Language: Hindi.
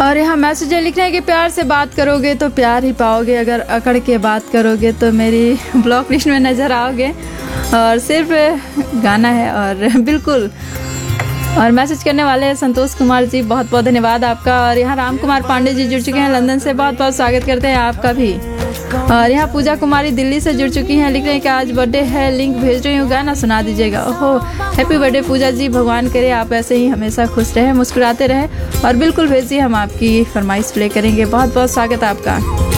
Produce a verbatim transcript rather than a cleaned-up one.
और यहाँ मैसेज लिख रहे हैं कि प्यार से बात करोगे तो प्यार ही पाओगे, अगर अकड़ के बात करोगे तो मेरी ब्लॉक लिस्ट में नज़र आओगे। और सिर्फ गाना है और बिल्कुल। और मैसेज करने वाले हैं संतोष कुमार जी, बहुत बहुत धन्यवाद आपका। और यहाँ राम कुमार पांडे जी जुड़ चुके हैं लंदन से, बहुत बहुत स्वागत करते हैं आपका भी। और यहाँ पूजा कुमारी दिल्ली से जुड़ चुकी हैं, लिख रहे हैं कि आज बर्थडे है, लिंक भेज रही हूँ, गाना सुना दीजिएगा। ओहो, हैप्पी बर्थडे पूजा जी, भगवान करे आप ऐसे ही हमेशा खुश रहे, मुस्कुराते रहे। और बिल्कुल भेजिए, हम आपकी फरमाइश प्ले करेंगे। बहुत बहुत स्वागत आपका।